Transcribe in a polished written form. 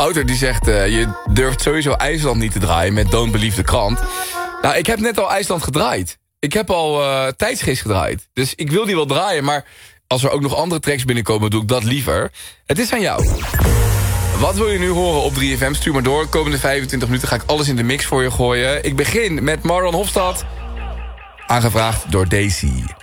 Wouter die zegt... je durft sowieso IJsland niet te draaien met Don't Believe the Krant. Nou, ik heb net al IJsland gedraaid. Ik heb al Tijdsgeest gedraaid. Dus ik wil die wel draaien, maar als er ook nog andere tracks binnenkomen, doe ik dat liever. Het is aan jou. Wat wil je nu horen op 3FM? Stuur maar door. De komende 25 minuten ga ik alles in de mix voor je gooien. Ik begin met Marlon Hofstad. Aangevraagd door Daisy.